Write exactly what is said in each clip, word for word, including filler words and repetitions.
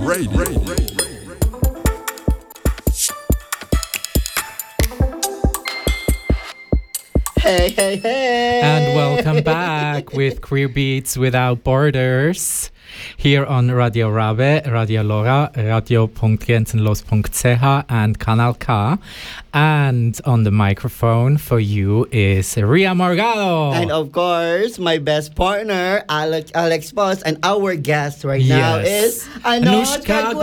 Hey, hey, hey! And welcome back with Queer Beats Without Borders here on Radio Rabe, Radio Lora, radio dot grenzenlos dot c h and Kanal K. And on the microphone for you is Ria Morgado. And of course, my best partner, Alex, Alex Boss, and our guest right yes. now is Anushka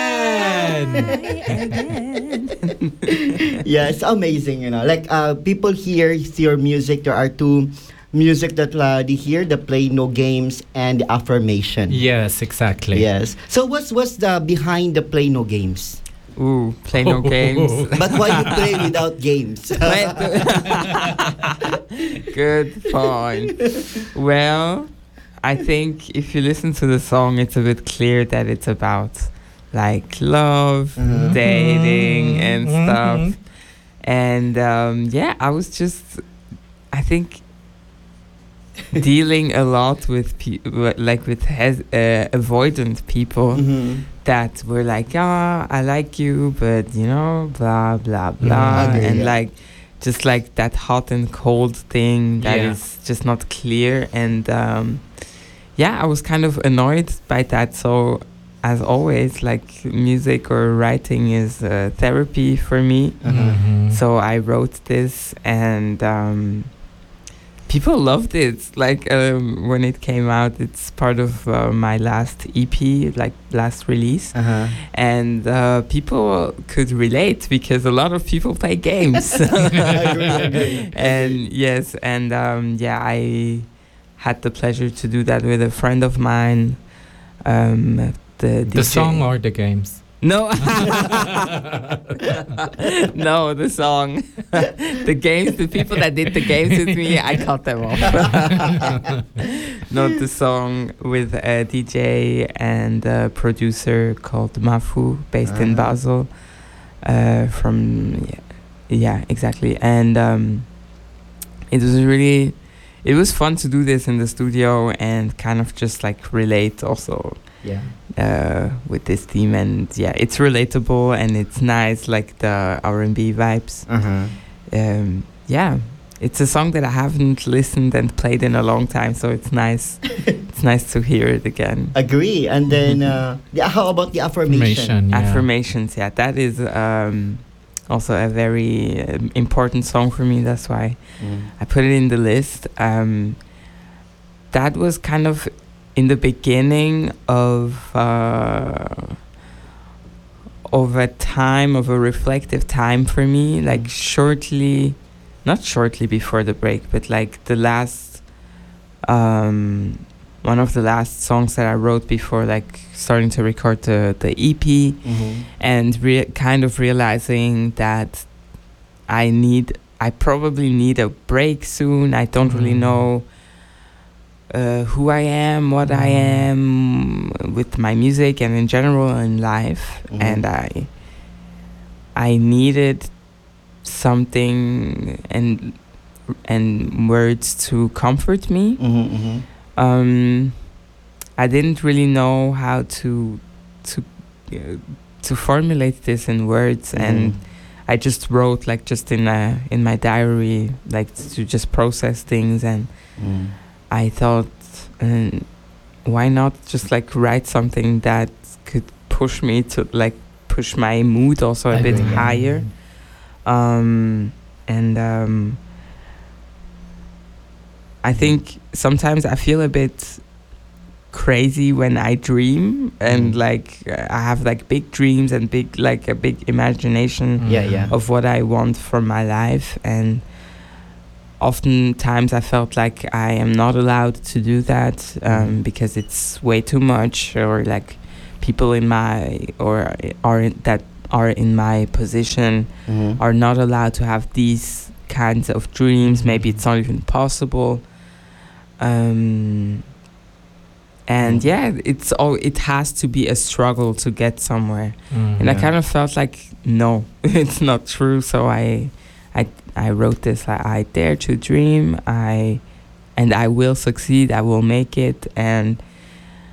Gwen. Yes, amazing, you know. Like, uh, people hear, see your music, there are two music that uh, they hear, the Play No Games and the Affirmation. Yes, exactly. Yes. So what's what's the behind the Play No Games? Ooh, play no games. But why you play without games? Good point. Well, I think if you listen to the song, it's a bit clear that it's about like love, mm-hmm. dating, and mm-hmm. stuff. And um, yeah, I was just, I think, dealing a lot with pe- like with hes- uh, avoidant people mm-hmm. that were like, ah, oh, I like you, but you know, blah blah blah, mm, agree, and yeah. like just like that hot and cold thing that yeah. is just not clear. And um, yeah, I was kind of annoyed by that. So as always, like music or writing is uh, therapy for me. Mm-hmm. So I wrote this and. Um, People loved it. Like um, when it came out, it's part of uh, my last E P, like last release, uh-huh. and uh, people could relate because a lot of people play games. agree, agree. And yes, and um, yeah, I had the pleasure to do that with a friend of mine. Um, the the song or the games? No, no, the song, the games, the people that did the games with me, I cut them off. Not the song with a D J and a producer called Mafu, based uh-huh. in Basel. Uh, from yeah, yeah, exactly, and um, it was really, it was fun to do this in the studio and kind of just like relate also. Yeah. Uh, with this theme, and yeah, it's relatable and it's nice, like the R and B vibes. Uh-huh. Um, yeah, it's a song that I haven't listened and played in a long time, so it's nice. It's nice to hear it again. Agree. And then, uh, yeah, how about the affirmation? Affirmation, yeah. Affirmations, yeah, that is um, also a very um, important song for me. That's why mm. I put it in the list. Um, that was kind of in the beginning of uh, of a time, of a reflective time for me, like shortly, not shortly before the break, but like the last, um, one of the last songs that I wrote before like starting to record the, the E P, mm-hmm. and re- kind of realizing that I need, I probably need a break soon. I don't mm-hmm. really know Uh, who I am, what mm. I am with my music and in general in life, mm. and I I needed something and and words to comfort me. Mm-hmm, mm-hmm. Um, I didn't really know how to to uh, to formulate this in words, mm. and I just wrote like just in a, in my diary, like to just process things and. Mm. I thought, uh, why not just like write something that could push me to like push my mood also a I bit agree. higher, um, and um, I think sometimes I feel a bit crazy when I dream and mm. like uh, I have like big dreams and big like a big imagination mm. yeah, yeah. of what I want from my life, and oftentimes I felt like I am not allowed to do that um, mm. because it's way too much, or like people in my or are in, that are in my position mm. are not allowed to have these kinds of dreams. Maybe it's not even possible. Um, and yeah, it's all. It has to be a struggle to get somewhere, mm, and yeah. I kind of felt like no, it's not true. So I. I, I wrote this, I, I dare to dream, I and I will succeed, I will make it, and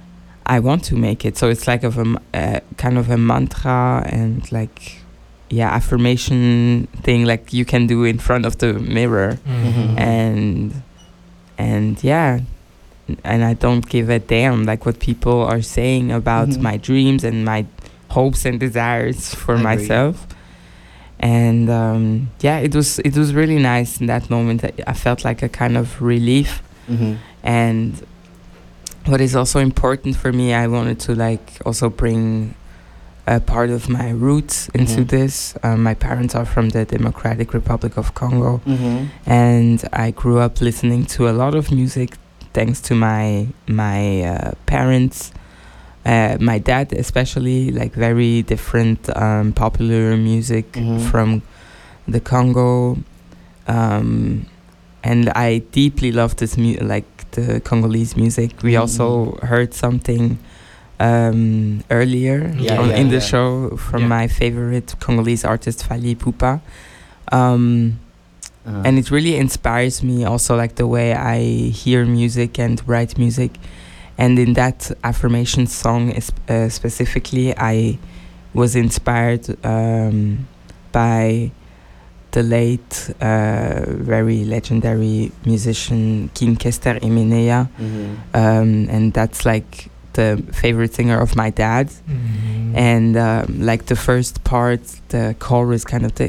I want to make it. So it's like of a m- uh, kind of a mantra and like yeah affirmation thing like you can do in front of the mirror. Mhm. and and yeah and I don't give a damn like what people are saying about Mhm. my dreams and my hopes and desires for I agree. myself. And um, yeah, it was it was really nice in that moment. I I felt like a kind of relief. Mhm. And what is also important for me, I wanted to like also bring a part of my roots into Mhm. this. Um, my parents are from the Democratic Republic of Congo, Mhm. and I grew up listening to a lot of music thanks to my my uh, parents. Uh, my dad especially, like very different um, popular music Mhm. from the Congo. Um, and I deeply love this mu- like the Congolese music. We Mhm. also heard something um, earlier Yeah, on, yeah, in the yeah. show from Yeah. my favorite Congolese artist Fally Ipupa. Um, Uh-huh. and it really inspires me also like the way I hear music and write music. And in that affirmation song es- uh, specifically, I was inspired um, by the late uh, very legendary musician King Kester Emenea, Mhm. um, and that's like the favorite singer of my dad. Mhm. And um, like the first part, the chorus, kind of the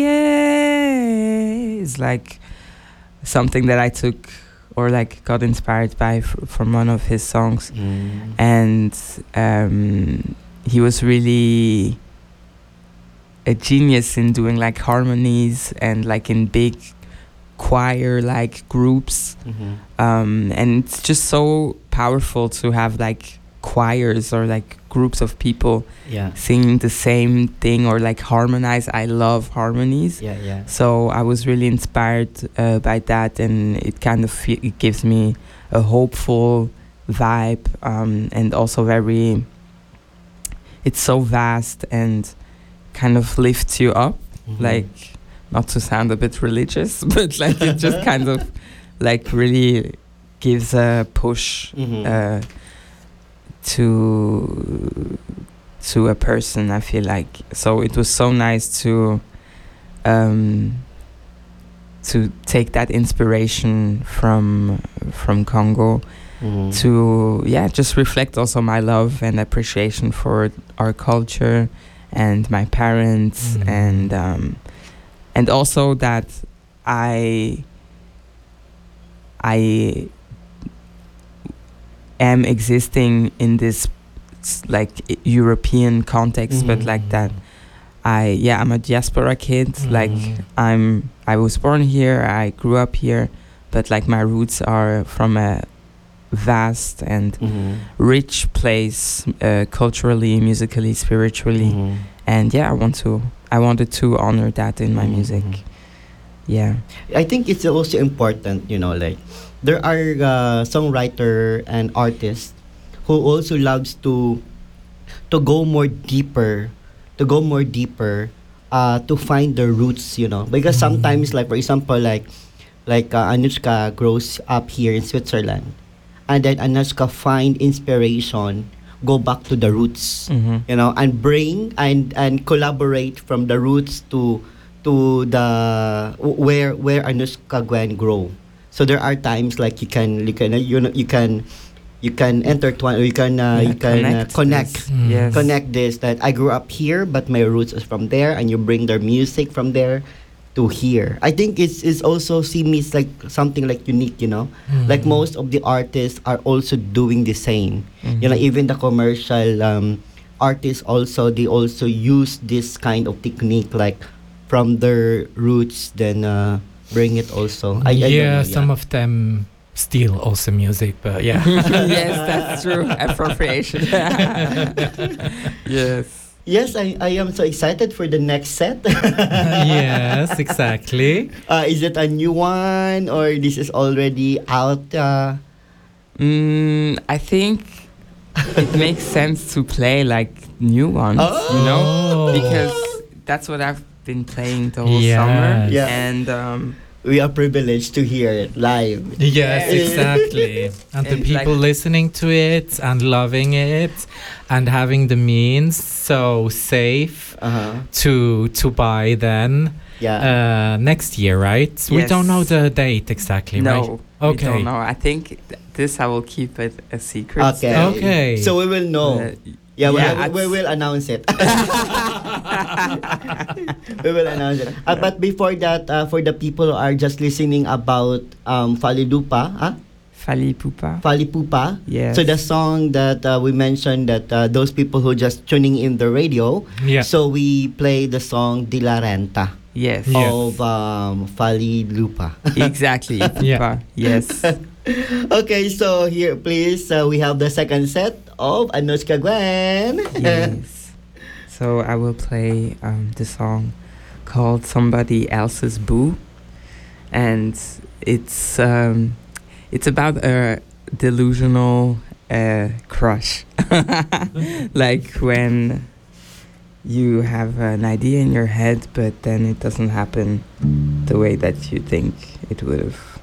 yeah, is like something that I took or like got inspired by f- from one of his songs. Mhm. And um, he was really a genius in doing like harmonies and like in big choir like groups. Mhm. Um, and it's just so powerful to have like choirs or like groups of people Yeah. singing the same thing or like harmonize. I love harmonies. Yeah, yeah. So I was really inspired uh, by that, and it kind of fe- it gives me a hopeful vibe, um, and also very. It's so vast and kind of lifts you up, Mhm. like not to sound a bit religious, but like it just kind of like really gives a push Mhm. uh, to to a person. I feel like so it was so nice to um, to take that inspiration from from Congo Mhm. to yeah just reflect also my love and appreciation for our culture and my parents. Mhm. and um, and also that I I am existing in this s- like I- European context, but like that I yeah I'm a diaspora kid. Like Mhm. I'm I was born here, I grew up here, but like my roots are from a vast and Mhm. rich place, uh, culturally, musically, spiritually. Mhm. And yeah, I want to I wanted to honor that in my Mhm. music. Yeah. I think it's also important, you know, like there are uh, songwriter and artists who also loves to to go more deeper, to go more deeper, uh, to find their roots, you know, because Mhm. sometimes, like for example, like like uh, Anushka grows up here in Switzerland, and then Anushka find inspiration, go back to the roots, Mm-hmm. you know, and bring and and collaborate from the roots to to the where where Anushka Gwen grow. So there are times like you can you can uh, you know you can you can intertwine or you can uh, you can uh, connect this. Mm. Yes. connect this that I grew up here but my roots is from there, and you bring their music from there to here. I think it's it's also see me as like something like unique, you know. Like Mhm. most of the artists are also doing the same. Mhm. You know, even the commercial um, artists also they also use this kind of technique like from their roots then uh, bring it also. I, I don't yeah, know, some of them steal also music, but yeah. Yes, that's true. Appropriation. Yes. Yes, I, I am so excited for the next set. Yes, exactly. Uh, is it a new one or this is already out? Uh, Mm, I think it makes sense to play like new ones, Oh. you know, Oh. because that's what I've been playing the whole Yes. summer. Yeah. And um, we are privileged to hear it live. Yes, Yes. exactly. And the And people like- listening to it and loving it and having the means so safe Uh-huh. to to buy then Yeah. uh, next year, right? We don't know Yes. the date exactly, right? No, Okay. we don't know. I think th- this I will keep it a secret. Okay. still. Okay. So we will know. Uh, yeah, we, yeah, we, we it's- will announce it. We will announce it. Uh, but before that, uh, for the people who are just listening about um, Falilupa, huh? Fali Pupa. Falipupa. Yes. So the song that uh, we mentioned that uh, those people who just tuning in the radio. Yeah. So we play the song De La Renta Yes. Yeah. of um, Falilupa. Exactly. Yeah. Pupa. Yes. Okay, so here please uh, we have the second set of Anushka Gwen. Yes. So I will play um, the song called Somebody Else's Boo. And it's um, it's about a delusional uh, crush. Like when you have an idea in your head, but then it doesn't happen the way that you think it would have.